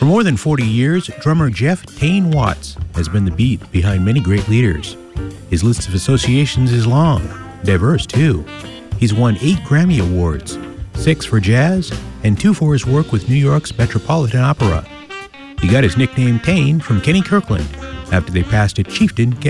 more than 40 years, drummer Jeff Tane Watts has been the beat behind many great leaders. His list of associations is long, diverse too. He's won 8 Grammy Awards, 6 for jazz, and 2 for his work with New York's Metropolitan Opera. He got his nickname Tane from Kenny Kirkland after they passed a chieftain